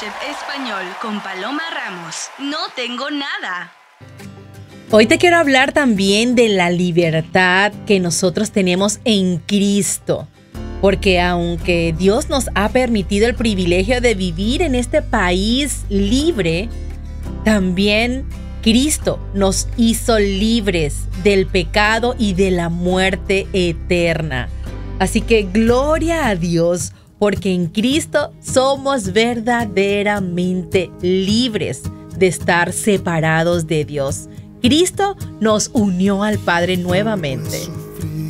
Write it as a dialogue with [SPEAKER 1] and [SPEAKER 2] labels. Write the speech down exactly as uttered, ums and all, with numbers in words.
[SPEAKER 1] Chef Español con Paloma Ramos. No tengo nada.
[SPEAKER 2] Hoy te quiero hablar también de la libertad que nosotros tenemos en Cristo. Porque aunque Dios nos ha permitido el privilegio de vivir en este país libre, también Cristo nos hizo libres del pecado y de la muerte eterna. Así que gloria a Dios, porque en Cristo somos verdaderamente libres de estar separados de Dios. Cristo nos unió al Padre nuevamente.